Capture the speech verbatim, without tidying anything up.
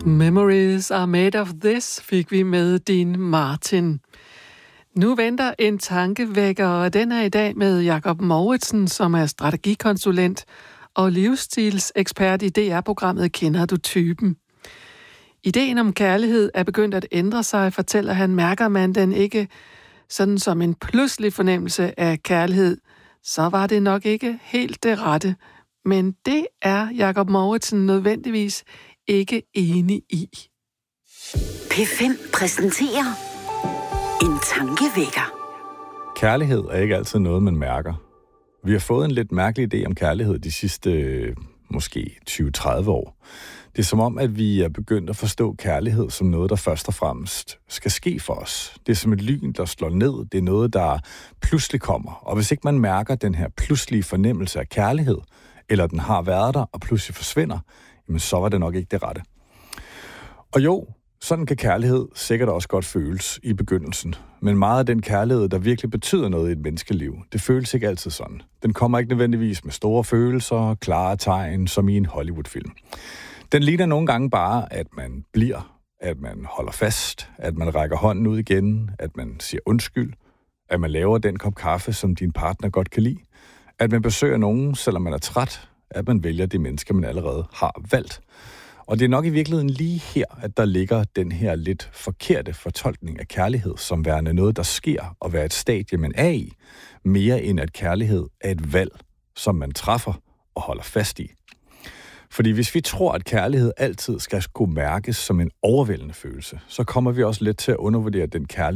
Memories are made of this, fik vi med Dean Martin. Nu venter en tankevækker, og den er i dag med Jakob Mouritsen, som er strategikonsulent og livsstilsekspert i D R-programmet Kender du typen? Ideen om kærlighed er begyndt at ændre sig, fortæller han. Mærker man den ikke sådan som en pludselig fornemmelse af kærlighed, så var det nok ikke helt det rette. Men det er Jakob Mouritsen nødvendigvis ikke enig i. P fem præsenterer en tankevækker. Kærlighed er ikke altid noget, man mærker. Vi har fået en lidt mærkelig idé om kærlighed de sidste måske tyve til tredive år. Det er som om, at vi er begyndt at forstå kærlighed som noget, der først og fremmest skal ske for os. Det er som et lyn, der slår ned. Det er noget, der pludselig kommer. Og hvis ikke man mærker den her pludselige fornemmelse af kærlighed, eller den har været der og pludselig forsvinder, jamen så var det nok ikke det rette. Og jo, sådan kan kærlighed sikkert også godt føles i begyndelsen. Men meget af den kærlighed, der virkelig betyder noget i et menneskeliv, det føles ikke altid sådan. Den kommer ikke nødvendigvis med store følelser, klare tegn, som i en Hollywood-film. Den ligner nogle gange bare, at man bliver, at man holder fast, at man rækker hånden ud igen, at man siger undskyld, at man laver den kop kaffe, som din partner godt kan lide, at man besøger nogen, selvom man er træt, at man vælger de mennesker, man allerede har valgt. Og det er nok i virkeligheden lige her, at der ligger den her lidt forkerte fortolkning af kærlighed, som værende noget, der sker og være et stadie, man er i, mere end at kærlighed er et valg, som man træffer og holder fast i. Fordi hvis vi tror, at kærlighed altid skal kunne mærkes som en overvældende følelse, så kommer vi også lidt til at undervurdere den kærlighed,